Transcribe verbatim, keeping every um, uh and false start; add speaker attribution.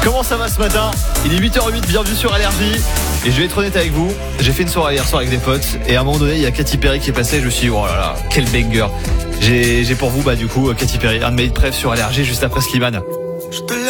Speaker 1: Comment ça va ce matin? Il est huit heures huit, bienvenue sur Allergie. Et je vais être honnête avec vous, j'ai fait une soirée hier soir avec des potes. Et à un moment donné, il y a Katy Perry qui est passée. Je me suis dit, oh là là, quel banger. J'ai, j'ai pour vous, bah du coup, Katy Perry, un de mes hits préf sur Allergie juste après Slimane.
Speaker 2: Je te laisse